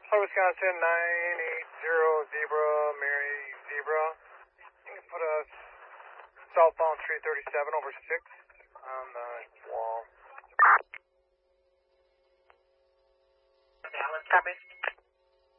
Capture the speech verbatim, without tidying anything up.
Hello, Wisconsin, nine eight zero Zebra, Mary Zebra. You can put us southbound three thirty-seven over six on the wall. Dallas, copy.